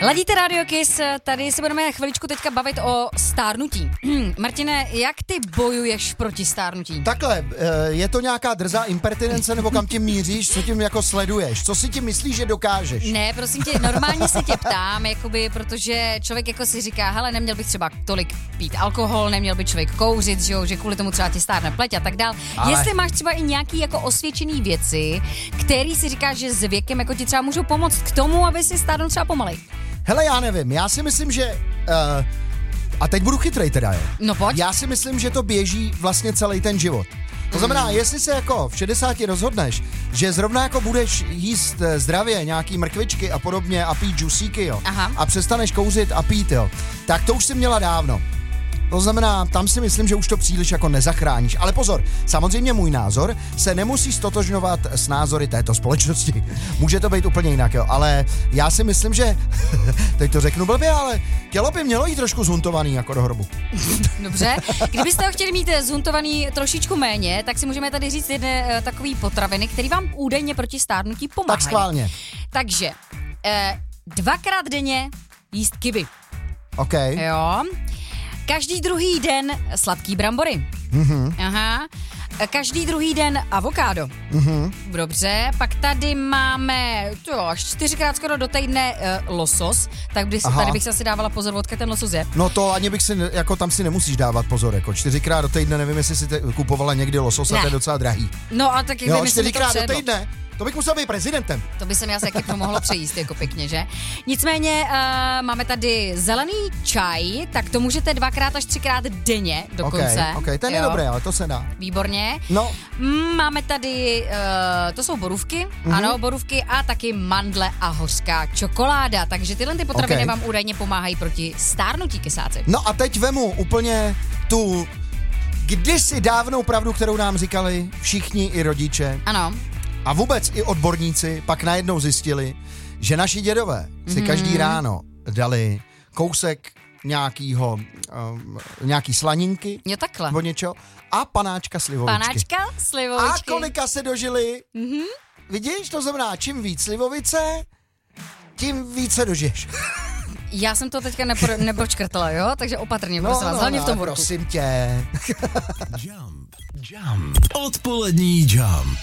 Ladíte Radio Kiss, tady se budeme chviličku teďka bavit o stárnutí. Martine, jak ty bojuješ proti stárnutí? Takhle, je to nějaká drzá impertinence, nebo kam tím míříš, co tím jako sleduješ? Co si tím myslíš, že dokážeš? Ne, prosím tě, normálně se tě ptám, jakoby, protože člověk jako si říká, hele, neměl bych třeba tolik pít alkohol, neměl by člověk kouřit, že kvůli tomu třeba ti stárne pleť a tak dál. Ale... Jestli máš třeba i nějaký jako osvědčený věci, který si říkáš, že s věkem jako ti třeba můžou pomoct k tomu, aby si stárnul třeba pomalej. Hele, já nevím, já si myslím, že... a teď budu chytrej teda, jo. No pojď. Já si myslím, že to běží vlastně celý ten život. To znamená, jestli se jako v 60 rozhodneš, že zrovna jako budeš jíst zdravě nějaký mrkvičky a podobně a pít džusíky, jo, a přestaneš kouřit a pít, jo, tak to už si měla dávno. To znamená, tam si myslím, že už to příliš jako nezachráníš. Ale pozor, samozřejmě můj názor se nemusí stotožňovat s názory této společnosti. Může to být úplně jinak, jo. Ale já si myslím, že, teď to řeknu blbě, ale tělo by mělo jít trošku zhuntovaný jako do hrobu. Dobře, kdybyste ho chtěli mít zhuntovaný trošičku méně, tak si můžeme tady říct jedné takový potraviny, které vám údajně proti stárnutí pomáhají. Tak schválně. Takže 2krát denně jíst kiwi. OK. Jo. Každý druhý den sladký brambory. Aha. Každý druhý den avokádo. Dobře, pak tady máme až 4krát skoro do týdne losos, tak tady bych se asi dávala pozor, odkud ten losos je. No to ani bych si, jako tam si nemusíš dávat pozor, jako 4krát do týdne, nevím, jestli si kupovala někdy losos, a to je docela drahý. No a tak jak 4krát do týdne. To bych musel být prezidentem. To by se mi asi taky mohlo přejíst jako pěkně, že? Nicméně máme tady zelený čaj, tak to můžete 2krát až 3krát denně dokonce. OK, ten je dobré, ale to se dá. Výborně. No. Máme tady, to jsou borůvky, ano, borůvky a taky mandle a hořká čokoláda, takže tyhle ty potraviny vám údajně pomáhají proti stárnutí, kysáci. No a teď vemu úplně tu kdysi dávnou pravdu, kterou nám říkali všichni i rodiče. Ano. A vůbec i odborníci pak najednou zjistili, že naši dědové si každý ráno dali kousek nějaký slaninky, nebo něčeho, a panáčka slivovičky. A kolika se dožili? Vidíš, to znamená, čím víc slivovice, tím víc se dožiješ. Já jsem to teďka nepočkrtala, jo? Takže opatrně, prosím vás, hlavně v tom prosím tě. Jump. Odpolední Jump.